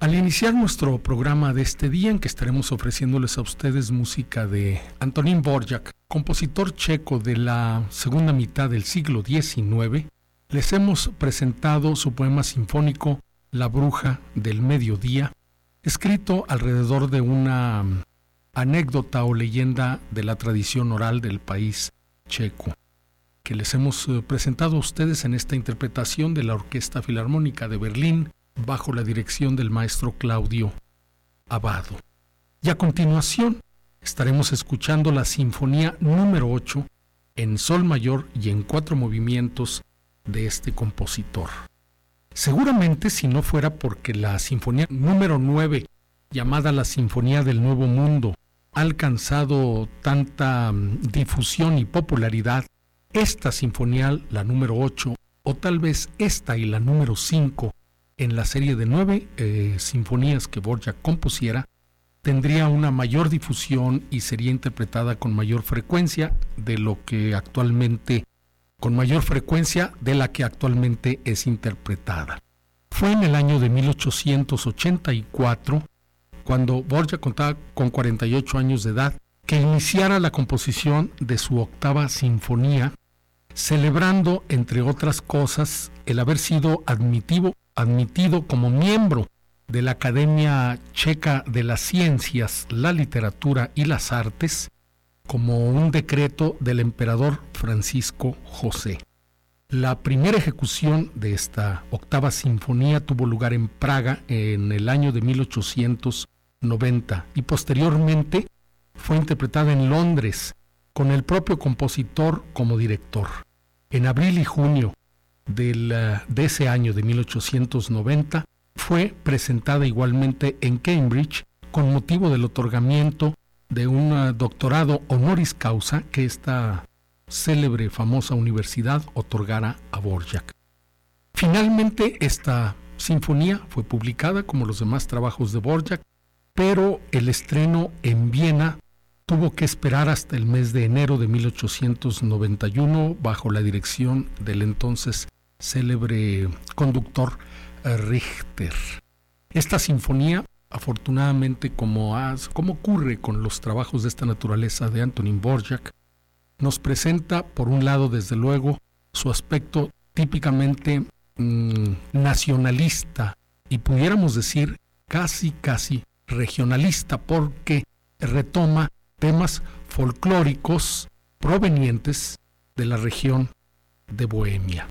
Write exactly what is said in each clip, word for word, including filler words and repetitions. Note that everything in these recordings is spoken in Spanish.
Al iniciar nuestro programa de este día, en que estaremos ofreciéndoles a ustedes música de Antonín Dvořák, compositor checo de la segunda mitad del siglo diecinueve, les hemos presentado su poema sinfónico La bruja del mediodía, escrito alrededor de una anécdota o leyenda de la tradición oral del país checo, que les hemos presentado a ustedes en esta interpretación de la Orquesta Filarmónica de Berlín, bajo la dirección del maestro Claudio Abbado. Y a continuación estaremos escuchando la Sinfonía número ocho en sol mayor y en cuatro movimientos de este compositor. Seguramente, si no fuera porque la Sinfonía número nueve, llamada la Sinfonía del Nuevo Mundo, ha alcanzado tanta difusión y popularidad, esta sinfonía, la número ocho, o tal vez esta y la número cinco, en la serie de nueve eh, sinfonías que Dvořák compusiera, tendría una mayor difusión y sería interpretada con mayor frecuencia de lo que actualmente, con mayor frecuencia de la que actualmente es interpretada. Fue en el año de mil ochocientos ochenta y cuatro, cuando Dvořák contaba con cuarenta y ocho años de edad, que iniciara la composición de su octava sinfonía, celebrando, entre otras cosas, el haber sido admitido admitido como miembro de la Academia Checa de las Ciencias, la Literatura y las Artes, como un decreto del emperador Francisco José. La primera ejecución de esta octava sinfonía tuvo lugar en Praga en el año de mil ochocientos noventa y posteriormente fue interpretada en Londres con el propio compositor como director. En abril y junio Del, de ese año de mil ochocientos noventa fue presentada igualmente en Cambridge con motivo del otorgamiento de un doctorado honoris causa que esta célebre famosa universidad otorgara a Dvořák. Finalmente esta sinfonía fue publicada como los demás trabajos de Dvořák, pero el estreno en Viena tuvo que esperar hasta el mes de enero de mil ochocientos noventa y uno bajo la dirección del entonces célebre conductor Richter. Esta sinfonía, afortunadamente, como, has, como ocurre con los trabajos de esta naturaleza de Antonín Dvořák, nos presenta, por un lado, desde luego, su aspecto típicamente mmm, nacionalista y pudiéramos decir casi, casi regionalista, porque retoma temas folclóricos provenientes de la región de Bohemia.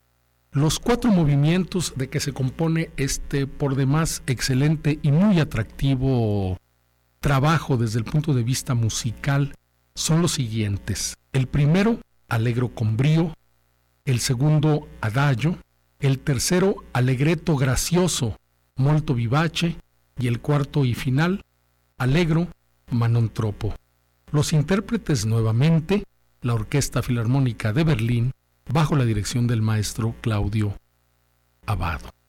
Los cuatro movimientos de que se compone este por demás excelente y muy atractivo trabajo desde el punto de vista musical son los siguientes. El primero, Allegro con brío; el segundo, Adagio; el tercero, Allegretto gracioso, molto vivace; y el cuarto y final, Allegro ma non troppo. Los intérpretes nuevamente, la Orquesta Filarmónica de Berlín, bajo la dirección del maestro Claudio Abbado.